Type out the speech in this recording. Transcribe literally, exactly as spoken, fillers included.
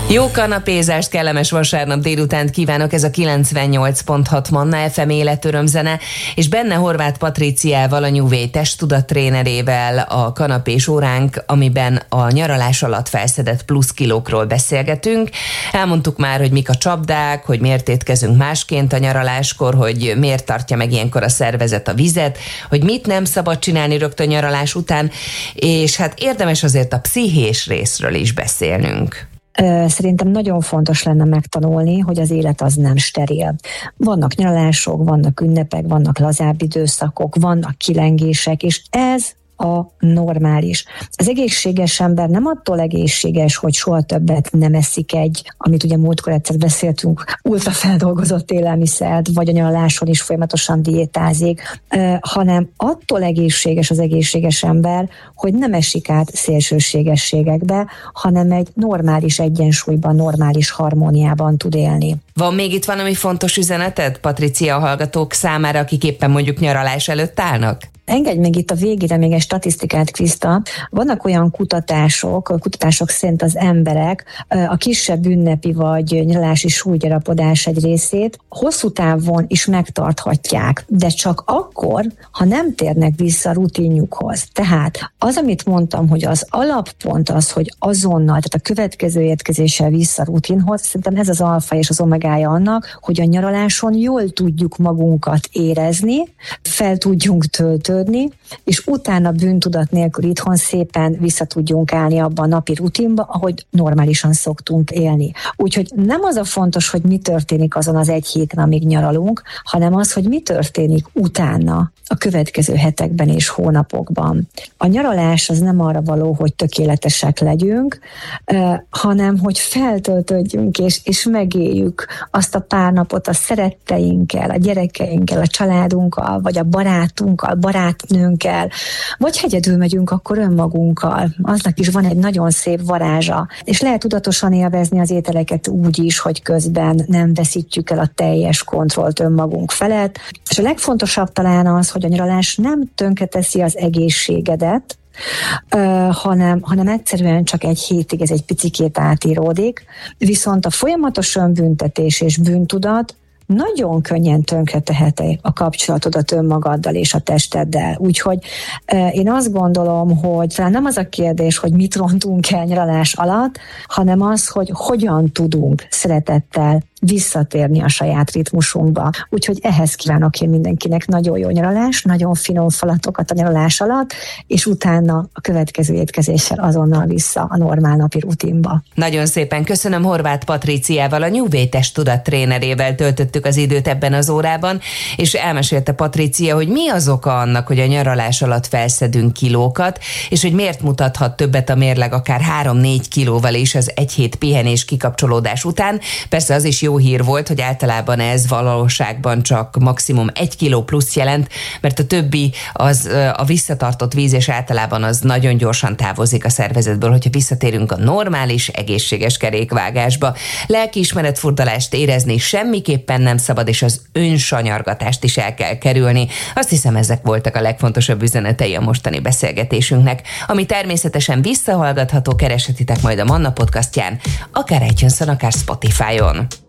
Jó kanapézást, kellemes vasárnap délutánt kívánok, ez a kilencvennyolc pont hat Manna ef em életörömzene, és benne Horváth Patriciával, a New Way testtudattrénerével a kanapés óránk, amiben a nyaralás alatt felszedett plusz kilókról beszélgetünk. Elmondtuk már, hogy mik a csapdák, hogy miért étkezünk másként a nyaraláskor, hogy miért tartja meg ilyenkor a szervezet a vizet, hogy mit nem szabad csinálni rögtön nyaralás után, és hát érdemes azért a pszichés részről is beszélnünk. Szerintem nagyon fontos lenne megtanulni, hogy az élet az nem steril. Vannak nyaralások, vannak ünnepek, vannak lazább időszakok, vannak kilengések, és ez a normális. Az egészséges ember nem attól egészséges, hogy soha többet nem eszik egy, amit ugye múltkor egyszer beszéltünk, ultrafeldolgozott élelmiszert, vagy a nyaraláson is folyamatosan diétázik, hanem attól egészséges az egészséges ember, hogy nem esik át szélsőségességekbe, hanem egy normális egyensúlyban, normális harmóniában tud élni. Van még itt valami fontos üzeneted, Patricia, a hallgatók számára, akik éppen mondjuk nyaralás előtt állnak? Engedj még itt a végére még egy statisztikát, Kriszta. Vannak olyan kutatások, a kutatások szerint az emberek a kisebb ünnepi vagy nyaralási súlygyarapodás egy részét hosszú távon is megtarthatják, de csak akkor, ha nem térnek vissza a rutinjukhoz. Tehát az, amit mondtam, hogy az alappont az, hogy azonnal, tehát a következő étkezéssel vissza a rutinhoz, szerintem ez az alfa és az omegája annak, hogy a nyaraláson jól tudjuk magunkat érezni, fel tudjunk tölteni, és utána bűntudat nélkül itthon szépen vissza tudjunk állni abban a napi rutinba, ahogy normálisan szoktunk élni. Úgyhogy nem az a fontos, hogy mi történik azon az egy héten, amíg nyaralunk, hanem az, hogy mi történik utána, a következő hetekben és hónapokban. A nyaralás az nem arra való, hogy tökéletesek legyünk, hanem hogy feltöltődjünk és, és megéljük azt a pár napot a szeretteinkkel, a gyerekeinkkel, a családunkkal, vagy a barátunkkal, barátnőnkkel, vagy ha egyedül megyünk, akkor önmagunkkal. Aznak is van egy nagyon szép varázsa. És lehet tudatosan élvezni az ételeket úgy is, hogy közben nem veszítjük el a teljes kontrollt önmagunk felett. És a legfontosabb talán az, hogy a nyaralás nem tönkreteszi az egészségedet, Uh, hanem, hanem egyszerűen csak egy hétig ez egy picikét átíródik, viszont a folyamatos önbüntetés és bűntudat nagyon könnyen tönkreteheti a kapcsolatodat önmagaddal és a testeddel. Úgyhogy uh, én azt gondolom, hogy talán nem az a kérdés, hogy mit rontunk el nyaralás alatt, hanem az, hogy hogyan tudunk szeretettel visszatérni a saját ritmusunkba. Úgyhogy ehhez kívánok én mindenkinek nagyon jó nyaralás, nagyon finom falatokat a nyaralás alatt, és utána a következő étkezéssel azonnal vissza a normál napi rutinba. Nagyon szépen köszönöm, Horváth Patriciával, a New Way testtudattrénerével töltöttük az időt ebben az órában, és elmesélte Patricia, hogy mi az oka annak, hogy a nyaralás alatt felszedünk kilókat, és hogy miért mutathat többet a mérleg akár három-négy kilóval is az egy hét pihenés kikapcsolódás után. Persze az is jó hír volt, hogy általában ez valóságban csak maximum egy kiló plusz jelent, mert a többi az a visszatartott víz, és általában az nagyon gyorsan távozik a szervezetből, hogyha visszatérünk a normális, egészséges kerékvágásba. Lelkiismeretfurdalást érezni semmiképpen nem szabad, és az önsanyargatást is el kell kerülni. Azt hiszem, ezek voltak a legfontosabb üzenetei a mostani beszélgetésünknek, ami természetesen visszahallgatható, kereshetitek majd a Manna podcastján, akár iTunes-on, akár Spotify-on.